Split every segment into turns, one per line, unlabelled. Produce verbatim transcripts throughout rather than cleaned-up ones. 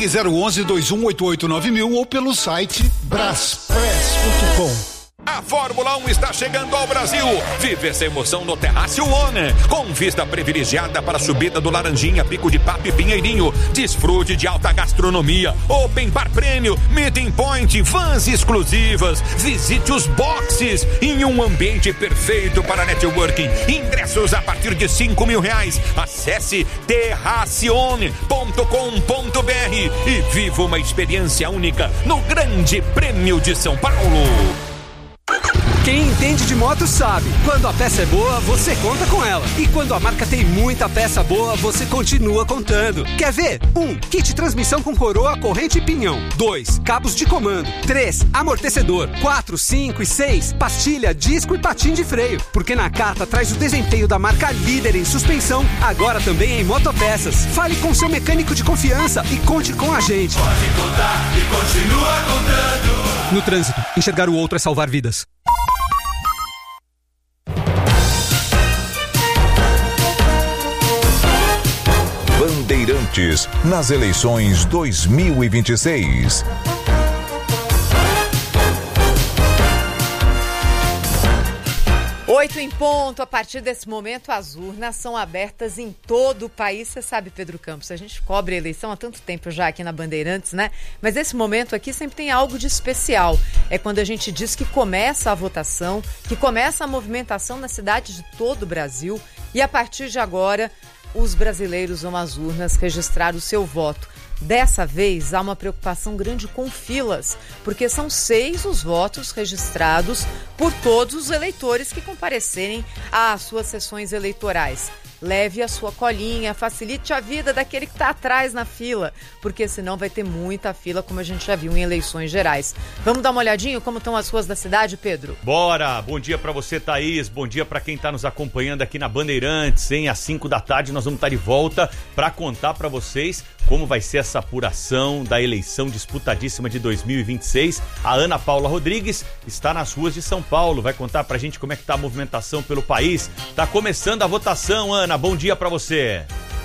Ligue zero onze, dois um oito oito nove mil ou pelo site braspress ponto com.
A Fórmula um está chegando ao Brasil. Vive essa emoção no Terraço One, com vista privilegiada para a subida do Laranjinha, Pico de Papo e Pinheirinho. Desfrute de alta gastronomia, open bar prêmio, meeting point, vans exclusivas. Visite os boxes em um ambiente perfeito para networking. Ingressos a partir de cinco mil reais. Acesse terracione ponto com ponto br e viva uma experiência única no Grande Prêmio de São Paulo.
Quem entende de moto sabe, quando a peça é boa, você conta com ela. E quando a marca tem muita peça boa, você continua contando. Quer ver? um. Kit transmissão com coroa, corrente e pinhão. dois. Cabos de comando. três. Amortecedor. quatro, cinco e seis. Pastilha, disco e patim de freio. Porque Nakata traz o desempenho da marca líder em suspensão, agora também em motopeças. Fale com seu mecânico de confiança e conte com a gente.
Pode contar e continua contando.
No trânsito, enxergar o outro é salvar vidas.
Bandeirantes nas eleições dois mil e vinte e seis.
Oito em ponto. A partir desse momento, as urnas são abertas em todo o país. Você sabe, Pedro Campos, a gente cobre a eleição há tanto tempo já aqui na Bandeirantes, né? Mas esse momento aqui sempre tem algo de especial. É quando a gente diz que começa a votação, que começa a movimentação na cidade de todo o Brasil. E a partir de agora, os brasileiros vão às urnas registrar o seu voto. Dessa vez, há uma preocupação grande com filas, porque são seis os votos registrados por todos os eleitores que comparecerem às suas sessões eleitorais. Leve a sua colinha, facilite a vida daquele que está atrás na fila, porque senão vai ter muita fila, como a gente já viu em eleições gerais. Vamos dar uma olhadinha como estão as ruas da cidade, Pedro?
Bora! Bom dia para você, Thaís. Bom dia para quem está nos acompanhando aqui na Bandeirantes, hein? Às cinco da tarde nós vamos estar de volta para contar para vocês como vai ser essa apuração da eleição disputadíssima de dois mil e vinte e seis. A Ana Paula Rodrigues está nas ruas de São Paulo, vai contar pra gente como é que tá a movimentação pelo país. Tá começando a votação, Ana, bom dia pra você.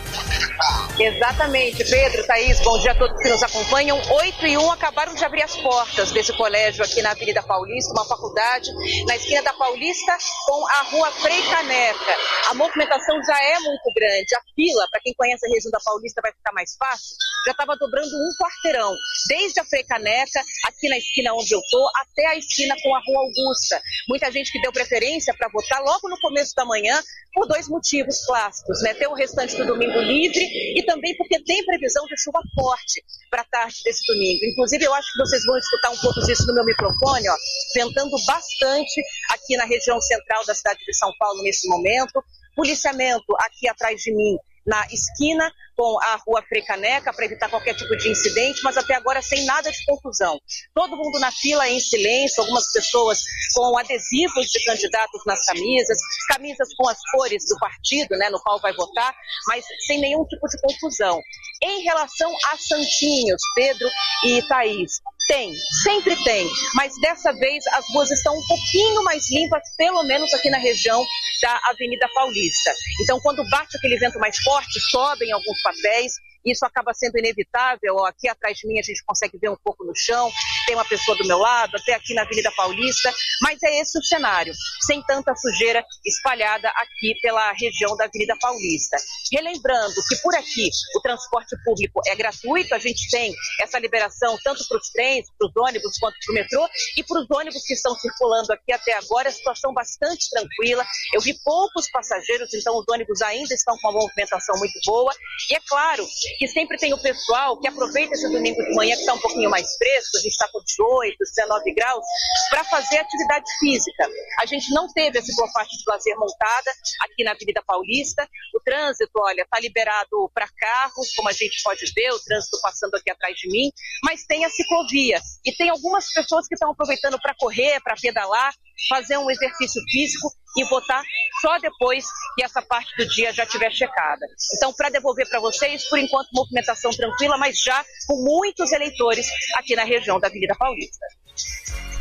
Exatamente, Pedro, Thaís, bom dia a todos que nos acompanham. oito e um acabaram de abrir as portas desse colégio aqui na Avenida Paulista, uma faculdade na esquina da Paulista com a Rua Frei Caneca. A movimentação já é muito grande. A fila, para quem conhece a região da Paulista vai ficar mais fácil, já estava dobrando um quarteirão, desde a Frei Caneca, aqui na esquina onde eu estou, até a esquina com a Rua Augusta. Muita gente que deu preferência para votar logo no começo da manhã, por dois motivos clássicos, né? Ter o restante do domingo livre e também porque tem previsão de chuva forte para a tarde desse domingo. Inclusive, eu acho que vocês vão escutar um pouco disso no meu microfone, ó, ventando bastante aqui na região central da cidade de São Paulo nesse momento. Policiamento aqui atrás de mim, na esquina com a Rua Frei Caneca, para evitar qualquer tipo de incidente, mas até agora sem nada de confusão. Todo mundo na fila em silêncio, algumas pessoas com adesivos de candidatos nas camisas, camisas com as cores do partido, né, no qual vai votar, mas sem nenhum tipo de confusão. Em relação a Santinhos, Pedro e Thaís, tem, sempre tem, mas dessa vez as ruas estão um pouquinho mais limpas, pelo menos aqui na região da Avenida Paulista. Então, quando bate aquele vento mais forte, sobem alguns papéis, isso acaba sendo inevitável. Ó, aqui atrás de mim a gente consegue ver um pouco no chão, tem uma pessoa do meu lado, até aqui na Avenida Paulista, mas é esse o cenário, sem tanta sujeira espalhada aqui pela região da Avenida Paulista. Relembrando que por aqui o transporte público é gratuito, a gente tem essa liberação tanto para os trens, para os ônibus, quanto para o metrô, e para os ônibus que estão circulando aqui até agora, a situação bastante tranquila. Eu vi poucos passageiros, então os ônibus ainda estão com uma movimentação muito boa, e é claro que sempre tem o pessoal que aproveita esse domingo de manhã, que está um pouquinho mais fresco, a gente está com dezoito, dezenove graus, para fazer atividade física. A gente não teve essa ciclofaixa de lazer montada aqui na Avenida Paulista. O trânsito, olha, está liberado para carros, como a gente pode ver, o trânsito passando aqui atrás de mim, mas tem a ciclovia. E tem algumas pessoas que estão aproveitando para correr, para pedalar, fazer um exercício físico e votar só depois que essa parte do dia já estiver checada. Então, para devolver para vocês, por enquanto, movimentação tranquila, mas já com muitos eleitores aqui na região da Avenida Paulista.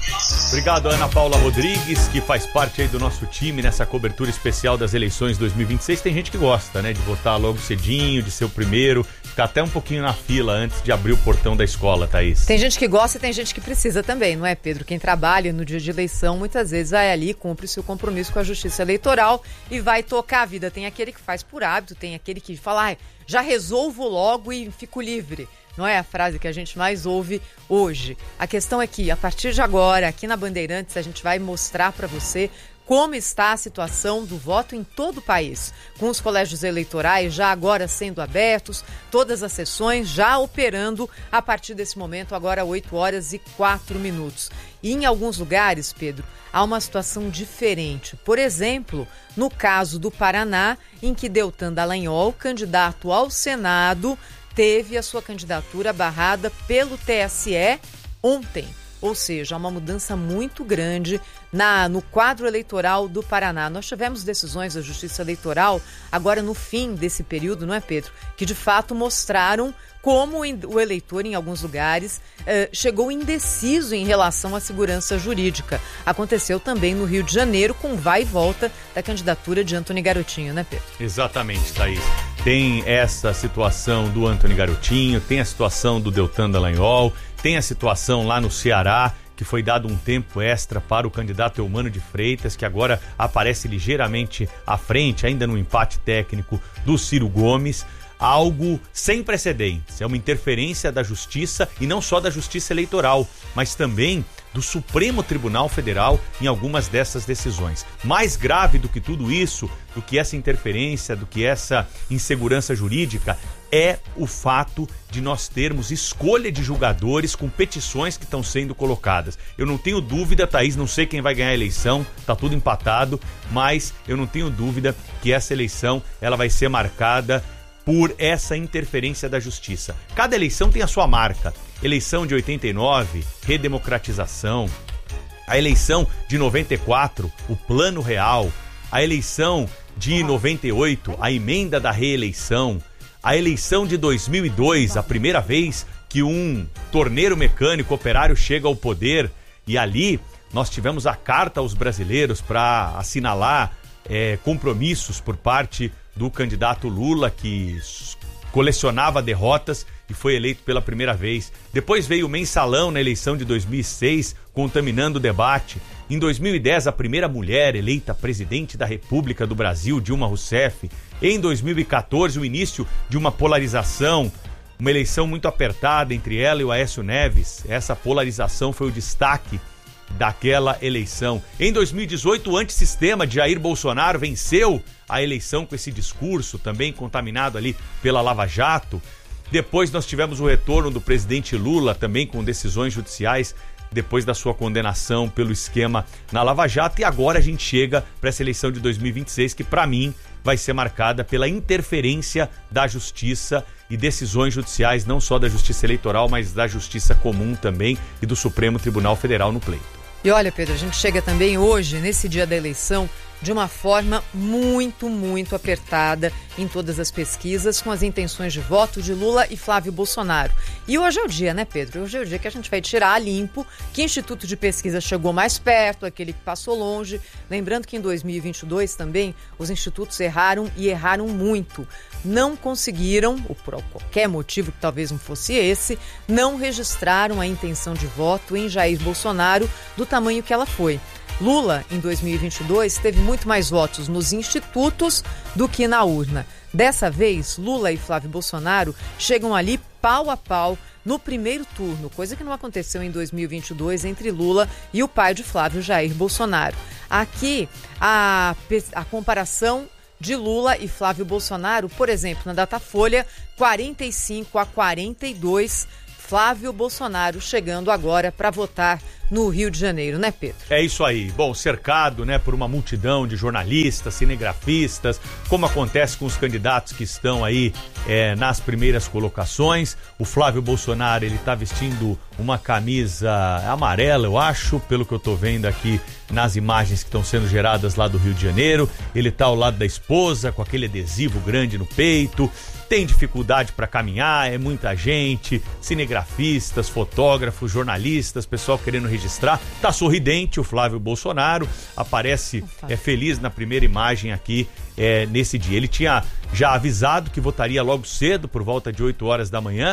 Obrigado, Ana Paula Rodrigues, que faz parte aí do nosso time nessa cobertura especial das eleições dois mil e vinte e seis. Tem gente que gosta, né, de votar logo cedinho, de ser o primeiro, ficar até um pouquinho na fila antes de abrir o portão da escola, Thaís.
Tem gente que gosta e tem gente que precisa também, não é, Pedro? Quem trabalha no dia de eleição, muitas vezes vai ali, cumpre o seu compromisso com a Justiça Eleitoral e vai tocar a vida. Tem aquele que faz por hábito, tem aquele que fala, ah, já resolvo logo e fico livre. Não é a frase que a gente mais ouve hoje. A questão é que, a partir de agora, aqui na Bandeirantes, a gente vai mostrar para você como está a situação do voto em todo o país, com os colégios eleitorais já agora sendo abertos, todas as sessões já operando a partir desse momento, agora oito horas e quatro minutos. E em alguns lugares, Pedro, há uma situação diferente. Por exemplo, no caso do Paraná, em que Deltan Dallagnol, candidato ao Senado, teve a sua candidatura barrada pelo T S E ontem. Ou seja, uma mudança muito grande na, no quadro eleitoral do Paraná. Nós tivemos decisões da Justiça Eleitoral agora no fim desse período, não é, Pedro? Que de fato mostraram como o eleitor, em alguns lugares, eh, chegou indeciso em relação à segurança jurídica. Aconteceu também no Rio de Janeiro, com vai e volta da candidatura de Antony Garotinho, né, Pedro?
Exatamente, Thaís. Tem essa situação do Antony Garotinho, tem a situação do Deltan Dallagnol, tem a situação lá no Ceará, que foi dado um tempo extra para o candidato Eumano de Freitas, que agora aparece ligeiramente à frente, ainda no empate técnico do Ciro Gomes. Algo sem precedentes, é uma interferência da Justiça, e não só da Justiça Eleitoral, mas também do Supremo Tribunal Federal em algumas dessas decisões. Mais grave do que tudo isso, do que essa interferência, do que essa insegurança jurídica, é o fato de nós termos escolha de julgadores com petições que estão sendo colocadas. Eu não tenho dúvida, Thaís, não sei quem vai ganhar a eleição, tá tudo empatado, mas eu não tenho dúvida que essa eleição ela vai ser marcada por essa interferência da Justiça. Cada eleição tem a sua marca. Eleição de oitenta e nove, redemocratização. A eleição de noventa e quatro, o Plano Real. A eleição de noventa e oito, a emenda da reeleição. A eleição de dois mil e dois, a primeira vez que um torneiro mecânico operário chega ao poder, e ali nós tivemos a carta aos brasileiros para assinalar é, compromissos por parte do candidato Lula, que colecionava derrotas e foi eleito pela primeira vez. Depois veio o mensalão na eleição de dois mil e seis, contaminando o debate. Em dois mil e dez, a primeira mulher eleita presidente da República do Brasil, Dilma Rousseff. Em dois mil e quatorze, o início de uma polarização, uma eleição muito apertada entre ela e o Aécio Neves. Essa polarização foi o destaque daquela eleição. Em dois mil e dezoito, o antissistema de Jair Bolsonaro venceu a eleição com esse discurso, também contaminado ali pela Lava Jato. Depois nós tivemos o retorno do presidente Lula, também com decisões judiciais, depois da sua condenação pelo esquema na Lava Jato. E agora a gente chega para essa eleição de dois mil e vinte e seis, que para mim vai ser marcada pela interferência da Justiça e decisões judiciais, não só da Justiça Eleitoral, mas da Justiça Comum também e do Supremo Tribunal Federal no pleito.
E olha, Pedro, a gente chega também hoje, nesse dia da eleição, de uma forma muito, muito apertada em todas as pesquisas, com as intenções de voto de Lula e Flávio Bolsonaro. E hoje é o dia, né, Pedro? Hoje é o dia que a gente vai tirar a limpo que Instituto de Pesquisa chegou mais perto, aquele que passou longe. Lembrando que em dois mil e vinte e dois também os institutos erraram e erraram muito. Não conseguiram, ou por qualquer motivo que talvez não fosse esse, não registraram a intenção de voto em Jair Bolsonaro do tamanho que ela foi. Lula, em dois mil e vinte e dois, teve muito mais votos nos institutos do que na urna. Dessa vez, Lula e Flávio Bolsonaro chegam ali pau a pau no primeiro turno, coisa que não aconteceu em dois mil e vinte e dois entre Lula e o pai de Flávio, Jair Bolsonaro. Aqui, a, a comparação de Lula e Flávio Bolsonaro, por exemplo, na Datafolha, quarenta e cinco a quarenta e dois, Flávio Bolsonaro chegando agora para votar no Rio de Janeiro, né, Pedro?
É isso aí. Bom, cercado, né, por uma multidão de jornalistas, cinegrafistas, como acontece com os candidatos que estão aí é, nas primeiras colocações. O Flávio Bolsonaro, ele tá vestindo uma camisa amarela, eu acho, pelo que eu tô vendo aqui nas imagens que estão sendo geradas lá do Rio de Janeiro. Ele tá ao lado da esposa, com aquele adesivo grande no peito. tem dificuldade para caminhar, é muita gente, cinegrafistas, fotógrafos, jornalistas, pessoal querendo registrar. Tá sorridente o Flávio Bolsonaro, aparece é, feliz na primeira imagem aqui é, nesse dia. Ele tinha já avisado que votaria logo cedo, por volta de oito horas da manhã.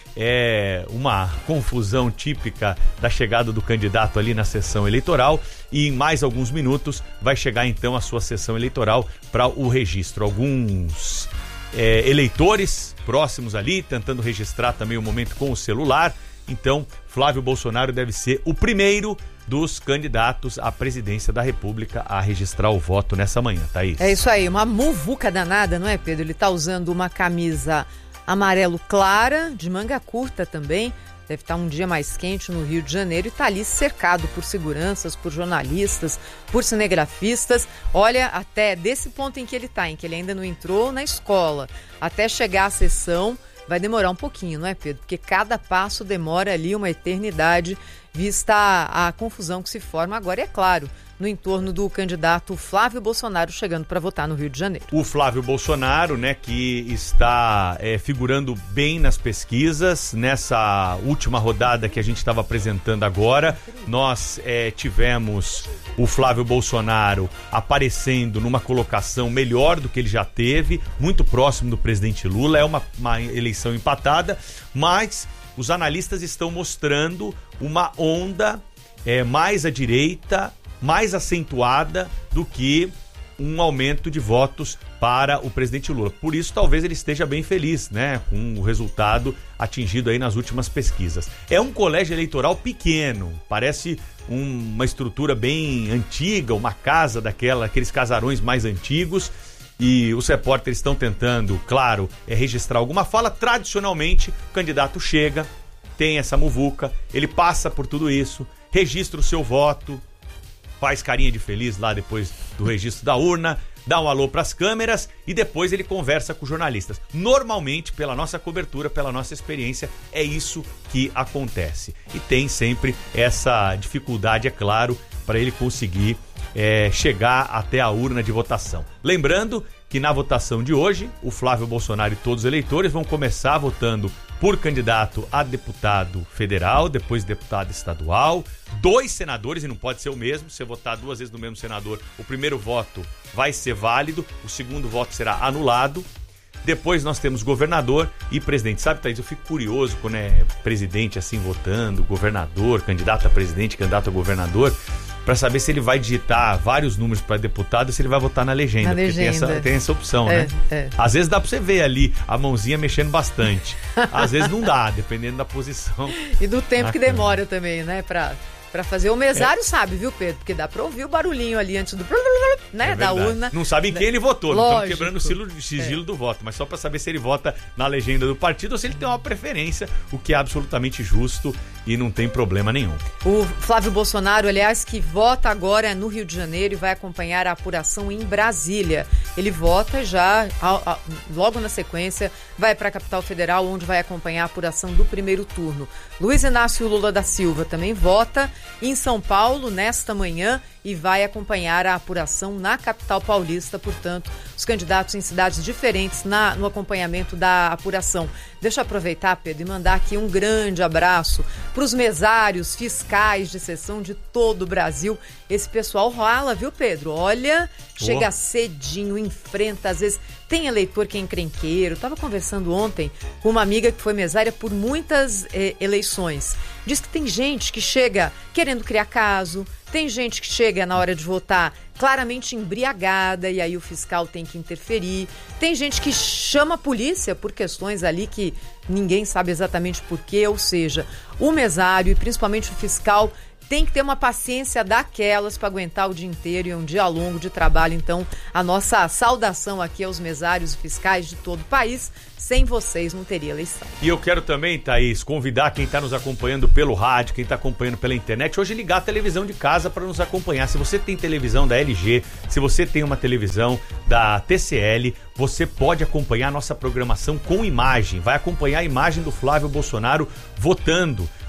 É uma confusão típica da chegada do candidato ali na sessão eleitoral, e em mais alguns minutos vai chegar então a sua sessão eleitoral para o registro. Alguns é, eleitores próximos ali tentando registrar também o momento com o celular. Então Flávio Bolsonaro deve ser o primeiro dos candidatos à presidência da República a registrar o voto nessa manhã, Thaís.
É isso aí, uma muvuca danada, não é, Pedro? Ele tá usando uma camisa amarelo clara, de manga curta também, deve estar um dia mais quente no Rio de Janeiro, e está ali cercado por seguranças, por jornalistas, por cinegrafistas. Olha, até desse ponto em que ele está, em que ele ainda não entrou na escola, até chegar à sessão, vai demorar um pouquinho, não é, Pedro? Porque cada passo demora ali uma eternidade, vista a, a confusão que se forma agora, e é claro, no entorno do candidato Flávio Bolsonaro chegando para votar no Rio de Janeiro.
O Flávio Bolsonaro, né, que está é, figurando bem nas pesquisas. Nessa última rodada que a gente estava apresentando agora, nós é, tivemos o Flávio Bolsonaro aparecendo numa colocação melhor do que ele já teve, muito próximo do presidente Lula. É uma, uma eleição empatada, mas os analistas estão mostrando uma onda é, mais à direita, mais acentuada do que um aumento de votos para o presidente Lula. Por isso, talvez ele esteja bem feliz, né, com o resultado atingido aí nas últimas pesquisas. É um colégio eleitoral pequeno, parece um, uma estrutura bem antiga, uma casa daquela, aqueles casarões mais antigos, e os repórteres estão tentando, claro, é registrar alguma fala. Tradicionalmente, o candidato chega, tem essa muvuca, ele passa por tudo isso, registra o seu voto, faz carinha de feliz lá depois do registro da urna, dá um alô para as câmeras e depois ele conversa com jornalistas. Normalmente, pela nossa cobertura, pela nossa experiência, é isso que acontece. E tem sempre essa dificuldade, é claro, para ele conseguir é, chegar até a urna de votação. Lembrando que na votação de hoje, o Flávio Bolsonaro e todos os eleitores vão começar votando por candidato a deputado federal, depois deputado estadual, dois senadores, e não pode ser o mesmo. Se você votar duas vezes no mesmo senador, o primeiro voto vai ser válido, o segundo voto será anulado. Depois nós temos governador e presidente. Sabe, Thaís, eu fico curioso quando é presidente assim votando, governador, candidato a presidente, candidato a governador, para saber se ele vai digitar vários números para deputado e se ele vai votar na legenda.
Na
porque
legenda.
Tem, essa, tem essa opção,
é,
né?
É.
Às vezes dá para você ver ali a mãozinha mexendo bastante. Às vezes não dá, dependendo da posição.
E do tempo que demora também, né? Pra, pra fazer. O mesário é. sabe, viu, Pedro? Porque dá pra ouvir o barulhinho ali antes do... né? É da urna.
Não sabe quem ele votou,
Lógico.
Não estamos quebrando o sigilo, sigilo é. do voto, mas só para saber se ele vota na legenda do partido ou se ele tem uma preferência, o que é absolutamente justo e não tem problema nenhum.
O Flávio Bolsonaro, aliás, que vota agora no Rio de Janeiro e vai acompanhar a apuração em Brasília. Ele vota já, logo na sequência, vai para a capital federal, onde vai acompanhar a apuração do primeiro turno. Luiz Inácio Lula da Silva também vota em São Paulo nesta manhã e vai acompanhar a apuração na capital paulista. Portanto, os candidatos em cidades diferentes na, no acompanhamento da apuração. Deixa eu aproveitar, Pedro, e mandar aqui um grande abraço para os mesários, fiscais de sessão de todo o Brasil. Esse pessoal rola, viu, Pedro? Olha, oh. chega cedinho, enfrenta, às vezes tem eleitor que é encrenqueiro. Estava conversando ontem com uma amiga que foi mesária por muitas eh, eleições. Diz que tem gente que chega querendo criar caso, tem gente que chega na hora de votar claramente embriagada e aí o fiscal tem que interferir. Tem gente que chama a polícia por questões ali que ninguém sabe exatamente por quê. Ou seja, o mesário e principalmente o fiscal tem que ter uma paciência daquelas para aguentar o dia inteiro, e é um dia longo de trabalho. Então, a nossa saudação aqui aos mesários e fiscais de todo o país. Sem vocês não teria eleição.
E eu quero também, Thaís, convidar quem está nos acompanhando pelo rádio, quem está acompanhando pela internet, hoje ligar a televisão de casa para nos acompanhar. Se você tem televisão da L G, se você tem uma televisão da T C L, você pode acompanhar a nossa programação com imagem. Vai acompanhar a imagem do Flávio Bolsonaro votando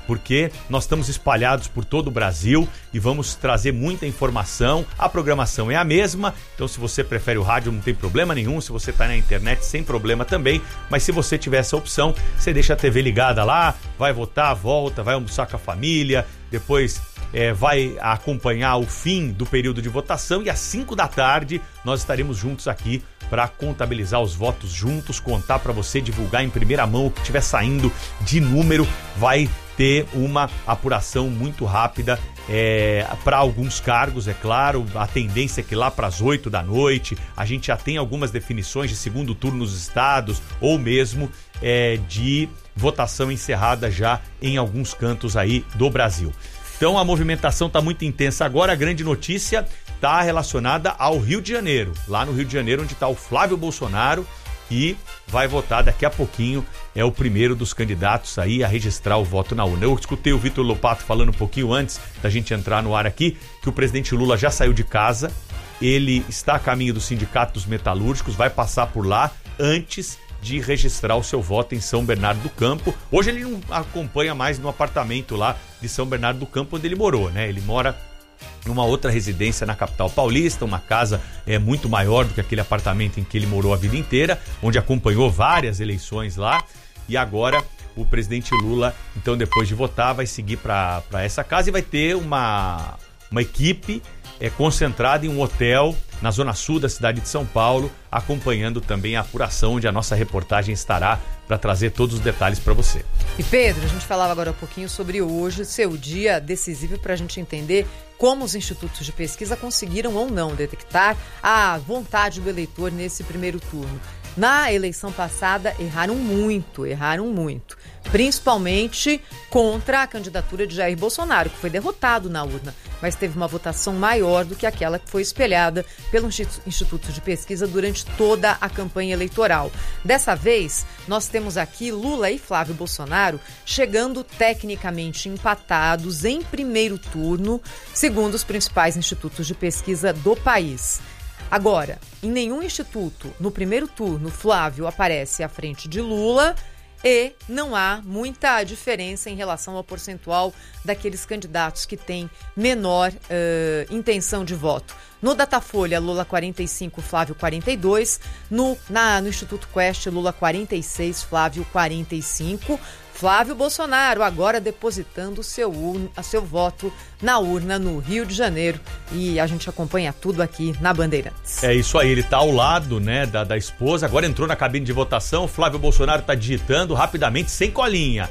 porque nós estamos espalhados por todo o Brasil e vamos trazer muita informação. A programação é a mesma, então se você prefere o rádio não tem problema nenhum, se você está na internet sem problema também, mas se você tiver essa opção, você deixa a T V ligada lá, vai votar, volta, vai almoçar com a família, depois é, vai acompanhar o fim do período de votação e às cinco da tarde nós estaremos juntos aqui para contabilizar os votos juntos, contar para você, divulgar em primeira mão o que estiver saindo de número. Vai ter uma apuração muito rápida é, para alguns cargos, é claro. A tendência é que lá para as oito da noite a gente já tem algumas definições de segundo turno nos estados ou mesmo é, de votação encerrada já em alguns cantos aí do Brasil. Então a movimentação está muito intensa agora. A grande notícia está relacionada ao Rio de Janeiro, lá no Rio de Janeiro, onde está o Flávio Bolsonaro, que vai votar daqui a pouquinho, é o primeiro dos candidatos aí a registrar o voto na urna. Eu escutei o Vitor Lopato falando um pouquinho antes da gente entrar no ar aqui, que o presidente Lula já saiu de casa, ele está a caminho do Sindicato dos Metalúrgicos, vai passar por lá antes de registrar o seu voto em São Bernardo do Campo. Hoje ele não acompanha mais no apartamento lá de São Bernardo do Campo, onde ele morou, né? Ele mora numa outra residência na capital paulista, uma casa é, muito maior do que aquele apartamento em que ele morou a vida inteira, onde acompanhou várias eleições lá, e agora o presidente Lula, então depois de votar, vai seguir para essa casa e vai ter uma, uma equipe é, concentrada em um hotel na zona sul da cidade de São Paulo, acompanhando também a apuração, onde a nossa reportagem estará para trazer todos os detalhes para você.
E Pedro, a gente falava agora um pouquinho sobre hoje ser o dia decisivo para a gente entender como os institutos de pesquisa conseguiram ou não detectar a vontade do eleitor nesse primeiro turno. Na eleição passada, erraram muito, erraram muito. Principalmente contra a candidatura de Jair Bolsonaro, que foi derrotado na urna, mas teve uma votação maior do que aquela que foi espelhada pelo Instituto de Pesquisa durante toda a campanha eleitoral. Dessa vez, nós temos aqui Lula e Flávio Bolsonaro chegando tecnicamente empatados em primeiro turno, segundo os principais institutos de pesquisa do país. Agora, em nenhum instituto, no primeiro turno, Flávio aparece à frente de Lula e não há muita diferença em relação ao percentual daqueles candidatos que têm menor uh, intenção de voto. No Datafolha, Lula quarenta e cinco, Flávio quarenta e dois. No, na, no Instituto Quest, Lula quarenta e seis, Flávio quarenta e cinco. Flávio Bolsonaro agora depositando seu, urna, seu voto na urna no Rio de Janeiro. E a gente acompanha tudo aqui na Bandeirantes.
É isso aí, ele tá ao lado, né, da, da esposa. Agora entrou na cabine de votação. Flávio Bolsonaro tá digitando rapidamente, sem colinha.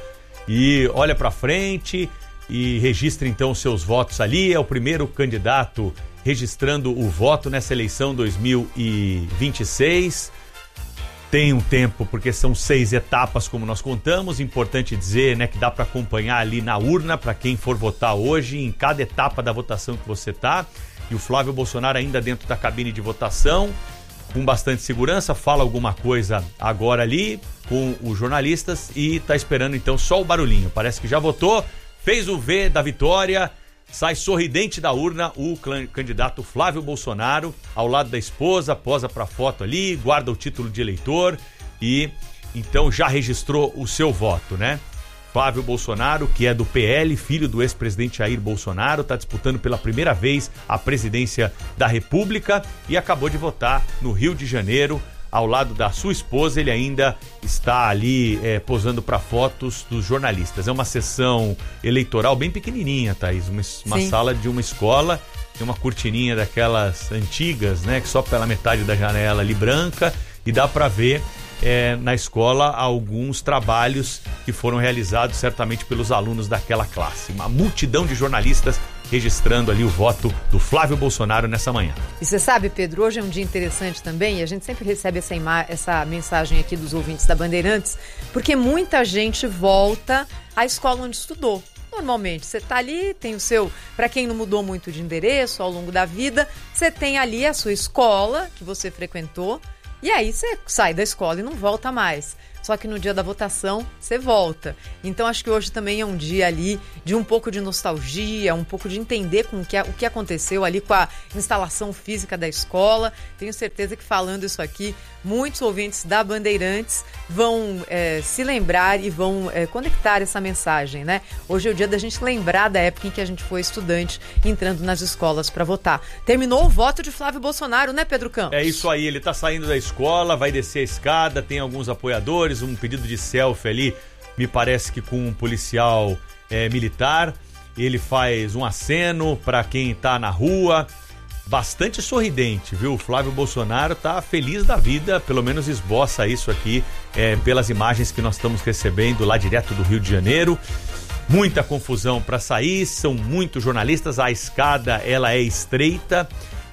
E olha pra frente e registra então os seus votos ali. É o primeiro candidato registrando o voto nessa eleição dois mil e vinte e seis. Tem um tempo, porque são seis etapas, como nós contamos. Importante dizer, né, que dá para acompanhar ali na urna, para quem for votar hoje, em cada etapa da votação que você tá. E o Flávio Bolsonaro ainda dentro da cabine de votação, com bastante segurança, fala alguma coisa agora ali com os jornalistas e tá esperando então só o barulhinho. Parece que já votou, fez o V da vitória. Sai sorridente da urna o candidato Flávio Bolsonaro, ao lado da esposa, posa para foto ali, guarda o título de eleitor e então já registrou o seu voto, né? Flávio Bolsonaro, que é do P L, filho do ex-presidente Jair Bolsonaro, está disputando pela primeira vez a presidência da República e acabou de votar no Rio de Janeiro, ao lado da sua esposa. Ele ainda está ali é, posando para fotos dos jornalistas. É uma sessão eleitoral bem pequenininha, Thaís, uma, uma sala de uma escola, tem uma cortininha daquelas antigas, né, que só pela metade da janela ali branca, e dá para ver é, na escola alguns trabalhos que foram realizados certamente pelos alunos daquela classe. Uma multidão de jornalistas registrando ali o voto do Flávio Bolsonaro nessa manhã.
E você sabe, Pedro, hoje é um dia interessante também, e a gente sempre recebe essa, ima- essa mensagem aqui dos ouvintes da Bandeirantes, porque muita gente volta à escola onde estudou. Normalmente, você tá ali, tem o seu... Para quem não mudou muito de endereço ao longo da vida, você tem ali a sua escola que você frequentou, e aí você sai da escola e não volta mais. só que no dia da votação você volta. Então acho que hoje também é um dia ali de um pouco de nostalgia, um pouco de entender com o que, o que aconteceu ali com a instalação física da escola. Tenho certeza que falando isso aqui, muitos ouvintes da Bandeirantes vão é, se lembrar e vão é, conectar essa mensagem, né? Hoje é o dia da gente lembrar da época em que a gente foi estudante entrando nas escolas para votar. Terminou o voto de Flávio Bolsonaro, né, Pedro Campos?
É isso aí, ele tá saindo da escola, vai descer a escada, tem alguns apoiadores, um pedido de selfie ali, me parece que com um policial é, militar. Ele faz um aceno para quem tá na rua, bastante sorridente, viu? O Flávio Bolsonaro tá feliz da vida, pelo menos esboça isso aqui é, pelas imagens que nós estamos recebendo lá direto do Rio de Janeiro. Muita confusão para sair, são muitos jornalistas, a escada ela é estreita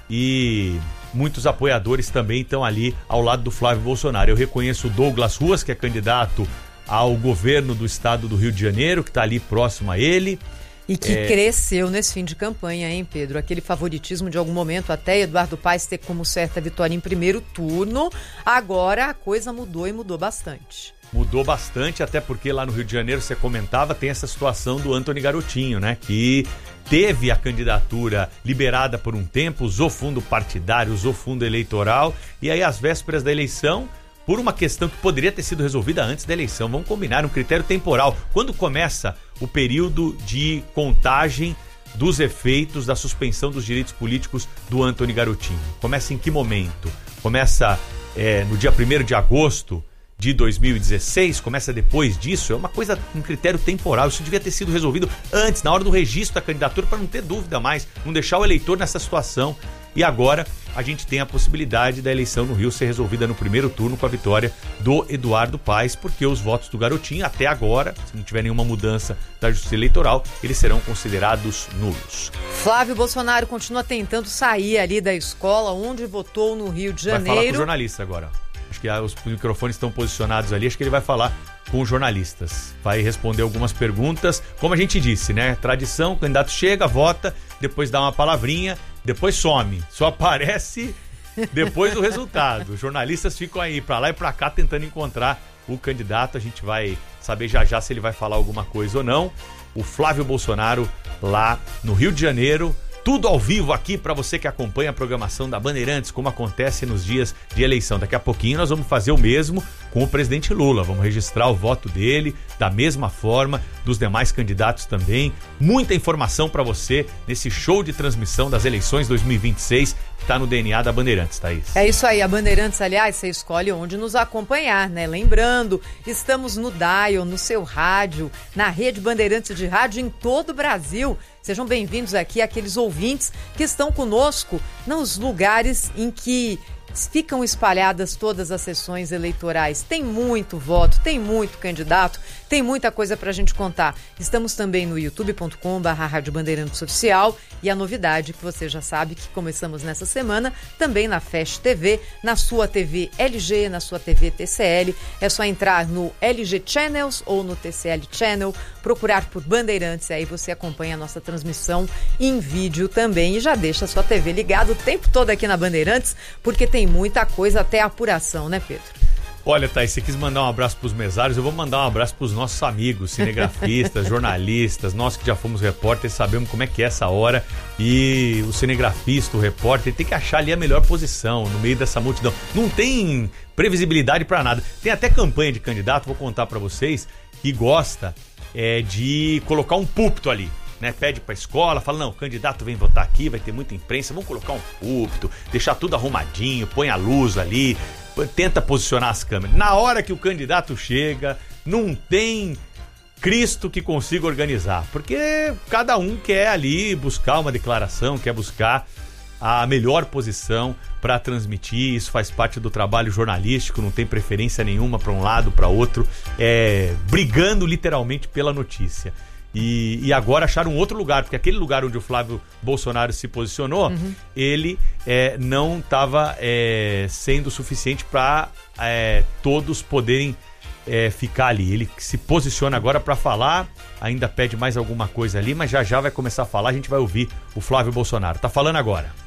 e muitos apoiadores também estão ali ao lado do Flávio Bolsonaro. Eu reconheço o Douglas Ruas, que é candidato ao governo do estado do Rio de Janeiro, que está ali próximo a ele.
E que
é...
cresceu nesse fim de campanha, hein, Pedro? Aquele favoritismo de algum momento até Eduardo Paes ter como certa vitória em primeiro turno. Agora a coisa mudou e mudou bastante.
Mudou bastante, até porque lá no Rio de Janeiro, você comentava, tem essa situação do Antony Garotinho, né? Que teve a candidatura liberada por um tempo, usou fundo partidário, usou fundo eleitoral, e aí às vésperas da eleição, por uma questão que poderia ter sido resolvida antes da eleição, vamos combinar, um critério temporal. Quando começa o período de contagem dos efeitos da suspensão dos direitos políticos do Antony Garotinho? Começa em que momento? Começa é, no dia primeiro de agosto de dois mil e dezesseis? Começa depois disso? É uma coisa, um critério temporal. Isso devia ter sido resolvido antes, na hora do registro da candidatura, para não ter dúvida mais, não deixar o eleitor nessa situação. E agora a gente tem a possibilidade da eleição no Rio ser resolvida no primeiro turno com a vitória do Eduardo Paes, porque os votos do Garotinho, até agora, se não tiver nenhuma mudança da justiça eleitoral, eles serão considerados nulos.
Flávio Bolsonaro continua tentando sair ali da escola onde votou no Rio de Janeiro.
Vai falar com o jornalista agora. Acho que os microfones estão posicionados ali, acho que ele vai falar com os jornalistas. Vai responder algumas perguntas. Como a gente disse, né? Tradição, o candidato chega, vota, depois dá uma palavrinha, depois some. Só aparece depois do resultado. Os jornalistas ficam aí pra lá e pra cá tentando encontrar o candidato. A gente vai saber já já se ele vai falar alguma coisa ou não. O Flávio Bolsonaro lá no Rio de Janeiro. Tudo ao vivo aqui para você que acompanha a programação da Bandeirantes, como acontece nos dias de eleição. Daqui a pouquinho nós vamos fazer o mesmo com o presidente Lula. Vamos registrar o voto dele da mesma forma, dos demais candidatos também. Muita informação para você nesse show de transmissão das eleições dois mil e vinte e seis que está no D N A da Bandeirantes, Thaís.
É isso aí, a Bandeirantes, aliás, você escolhe onde nos acompanhar, né? Lembrando, estamos no Dial, no seu rádio, na rede Bandeirantes de rádio em todo o Brasil. Sejam bem-vindos aqui aqueles ouvintes que estão conosco nos lugares em que ficam espalhadas todas as sessões eleitorais. Tem muito voto, tem muito candidato, tem muita coisa pra gente contar. Estamos também no youtube ponto com barra Rádio Bandeirantes Oficial e a novidade que você já sabe que começamos nessa semana também na Fast T V, na sua T V L G, na sua T V T C L. É só entrar no L G Channels ou no T C L Channel, procurar por Bandeirantes e aí você acompanha a nossa transmissão em vídeo também e já deixa a sua T V ligada o tempo todo aqui na Bandeirantes, porque tem muita coisa até a apuração, né, Pedro?
Olha, Thaís, você quis mandar um abraço pros mesários, eu vou mandar um abraço pros nossos amigos, cinegrafistas, jornalistas, nós que já fomos repórteres, sabemos como é que é essa hora, e o cinegrafista, o repórter, ele tem que achar ali a melhor posição no meio dessa multidão. Não tem previsibilidade pra nada. Tem até campanha de candidato, vou contar pra vocês, que gosta é, de colocar um púlpito ali. Né, pede pra escola, fala, não, o candidato vem votar aqui, vai ter muita imprensa, vamos colocar um púlpito, deixar tudo arrumadinho, põe a luz ali, tenta posicionar as câmeras. Na hora que o candidato chega, não tem Cristo que consiga organizar, porque cada um quer ali buscar uma declaração, quer buscar a melhor posição para transmitir, isso faz parte do trabalho jornalístico, não tem preferência nenhuma para um lado, para outro, é, brigando literalmente pela notícia. E, e agora acharam um outro lugar, porque aquele lugar onde o Flávio Bolsonaro se posicionou, uhum. ele é, não estava é, sendo suficiente para é, todos poderem é, ficar ali. Ele se posiciona agora para falar, ainda pede mais alguma coisa ali, mas já já vai começar a falar, a gente vai ouvir o Flávio Bolsonaro. Tá falando agora.